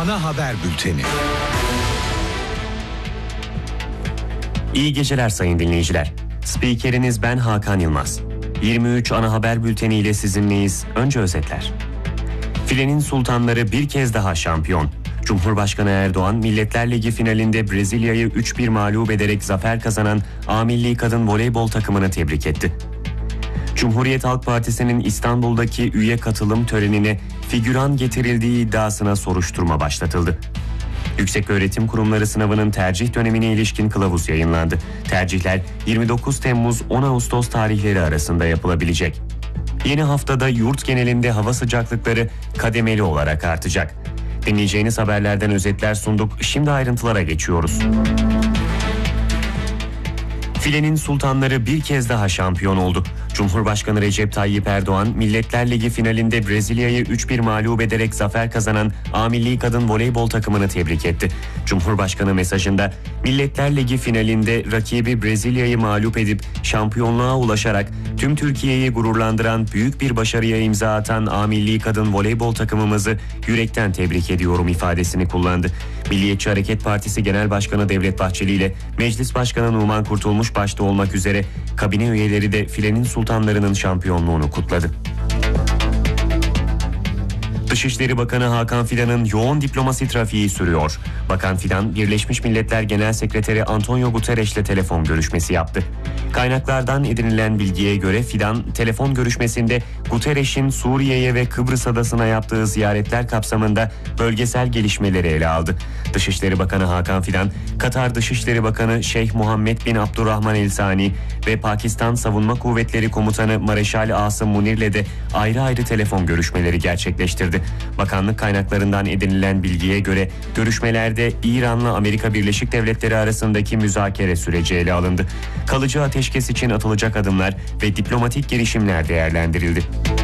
ana haber bülteni. İyi geceler sayın dinleyiciler. Spikeriniz ben Hakan Yılmaz. 23 ana haber bülteni ile sizinleyiz. Önce özetler. Filenin sultanları bir kez daha şampiyon. Cumhurbaşkanı Erdoğan, Milletler Ligi finalinde Brezilya'yı 3-1 mağlup ederek zafer kazanan A Milli Kadın Voleybol takımını tebrik etti. Cumhuriyet Halk Partisi'nin İstanbul'daki üye katılım törenine figüran getirildiği iddiasına soruşturma başlatıldı. Yükseköğretim Kurumları sınavının tercih dönemine ilişkin kılavuz yayınlandı. Tercihler 29 Temmuz-10 Ağustos tarihleri arasında yapılabilecek. Yeni haftada yurt genelinde hava sıcaklıkları kademeli olarak artacak. Dinleyeceğiniz haberlerden özetler sunduk. Şimdi ayrıntılara geçiyoruz. Filenin sultanları bir kez daha şampiyon oldu. Cumhurbaşkanı Recep Tayyip Erdoğan, Milletler Ligi finalinde Brezilya'yı 3-1 mağlup ederek zafer kazanan A Milli Kadın Voleybol takımını tebrik etti. Cumhurbaşkanı mesajında, Milletler Ligi finalinde rakibi Brezilya'yı mağlup edip şampiyonluğa ulaşarak tüm Türkiye'yi gururlandıran büyük bir başarıya imza atan A Milli Kadın Voleybol takımımızı yürekten tebrik ediyorum ifadesini kullandı. Milliyetçi Hareket Partisi Genel Başkanı Devlet Bahçeli ile Meclis Başkanı Numan Kurtulmuş başta olmak üzere kabine üyeleri de filenin sultanlarının şampiyonluğunu kutladı. Dışişleri Bakanı Hakan Fidan'ın yoğun diplomasi trafiği sürüyor. Bakan Fidan, Birleşmiş Milletler Genel Sekreteri Antonio Guterres'le telefon görüşmesi yaptı. Kaynaklardan edinilen bilgiye göre Fidan, telefon görüşmesinde Guterres'in Suriye'ye ve Kıbrıs Adası'na yaptığı ziyaretler kapsamında bölgesel gelişmeleri ele aldı. Dışişleri Bakanı Hakan Fidan, Katar Dışişleri Bakanı Şeyh Muhammed bin Abdurrahman El Sani ve Pakistan Savunma Kuvvetleri Komutanı Mareşal Asım Munir'le de ayrı ayrı telefon görüşmeleri gerçekleştirdi. Bakanlık kaynaklarından edinilen bilgiye göre görüşmelerde İran'la Amerika Birleşik Devletleri arasındaki müzakere süreci ele alındı. Kalıcı ateşkes için atılacak adımlar ve diplomatik girişimler değerlendirildi.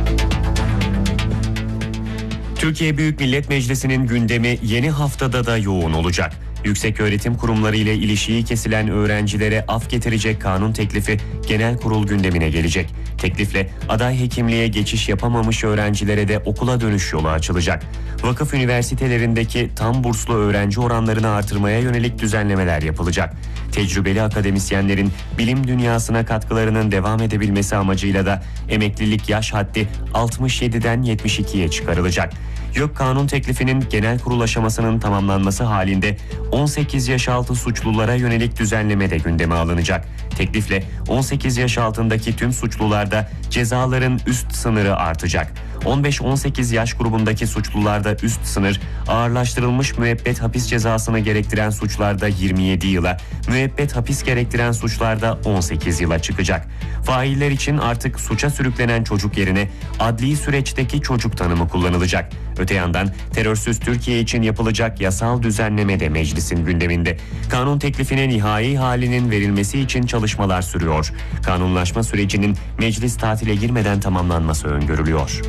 Türkiye Büyük Millet Meclisi'nin gündemi yeni haftada da yoğun olacak. Yükseköğretim kurumları ile ilişiği kesilen öğrencilere af getirecek kanun teklifi genel kurul gündemine gelecek. Teklifle aday hekimliğe geçiş yapamamış öğrencilere de okula dönüş yolu açılacak. Vakıf üniversitelerindeki tam burslu öğrenci oranlarını artırmaya yönelik düzenlemeler yapılacak. Tecrübeli akademisyenlerin bilim dünyasına katkılarının devam edebilmesi amacıyla da emeklilik yaş haddi 67'den 72'ye çıkarılacak. YÖK kanun teklifinin genel kurul aşamasının tamamlanması halinde 18 yaş altı suçlulara yönelik düzenleme de gündeme alınacak. Teklifle 18 yaş altındaki tüm suçlularda cezaların üst sınırı artacak. 15-18 yaş grubundaki suçlularda üst sınır, ağırlaştırılmış müebbet hapis cezasını gerektiren suçlarda 27 yıla, müebbet hapis gerektiren suçlarda 18 yıla çıkacak. Failler için artık suça sürüklenen çocuk yerine adli süreçteki çocuk tanımı kullanılacak. Öte yandan terörsüz Türkiye için yapılacak yasal düzenleme de meclisin gündeminde. Kanun teklifine nihai halinin verilmesi için çalışmalar sürüyor. Kanunlaşma sürecinin meclis tatile girmeden tamamlanması öngörülüyor.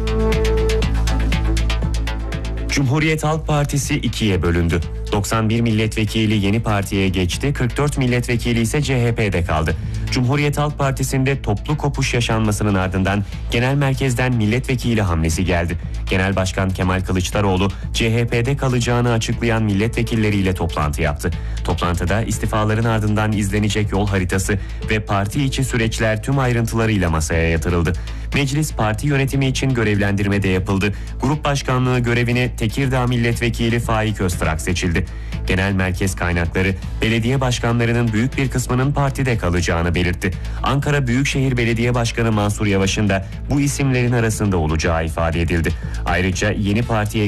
Cumhuriyet Halk Partisi ikiye bölündü. 91 milletvekili yeni partiye geçti, 44 milletvekili ise CHP'de kaldı. Cumhuriyet Halk Partisi'nde toplu kopuş yaşanmasının ardından genel merkezden milletvekili hamlesi geldi. Genel Başkan Kemal Kılıçdaroğlu, CHP'de kalacağını açıklayan milletvekilleriyle toplantı yaptı. Toplantıda istifaların ardından izlenecek yol haritası ve parti içi süreçler tüm ayrıntılarıyla masaya yatırıldı. Meclis parti yönetimi için görevlendirme de yapıldı. Grup başkanlığı görevine Tekirdağ Milletvekili Faik Öztrak seçildi. Genel merkez kaynakları belediye başkanlarının büyük bir kısmının partide kalacağını belirtti. Ankara Büyükşehir Belediye Başkanı Mansur Yavaş'ın da bu isimlerin arasında olacağı ifade edildi. Ayrıca yeni partiye